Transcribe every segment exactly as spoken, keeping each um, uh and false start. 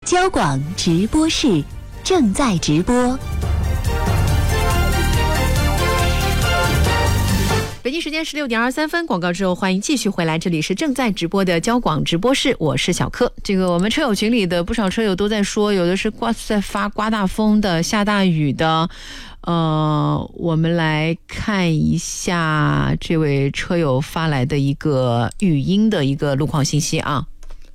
交广直播室正在直播。 北京时间十六点二十三分，广告之后欢迎继续回来，这里是正在直播的交广直播室，我是小克。这个我们车友群里的不少车友都在说，有的是刮在发刮大风的，下大雨的。呃，我们来看一下这位车友发来的一个语音的一个路况信息啊。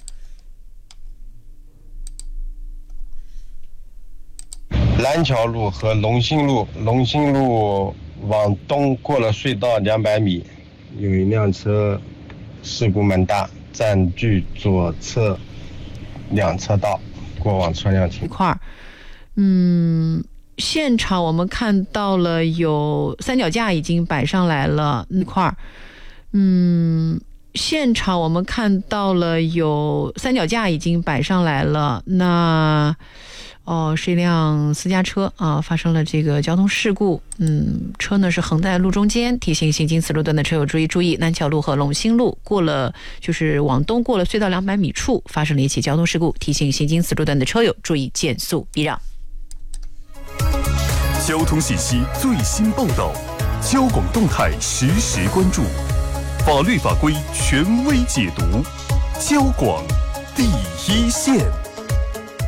蓝桥路和龙兴路，龙兴路往东过了隧道两百米，有一辆车事故蛮大，占据左侧两车道，过往车辆情况。嗯，现场我们看到了有三脚架已经摆上来了那块儿。嗯，现场我们看到了有三脚架已经摆上来了，那。哦，是一辆私家车啊，发生了这个交通事故。嗯，车呢是横在路中间，提醒行经此路段的车友注意注意，南桥路和龙兴路过了就是往东过了隧道两百米处发生了一起交通事故，提醒行经此路段的车友注意减速避让。 交通信息最新报道，交广动态实时关注，法律法规权威解读，交广第一线。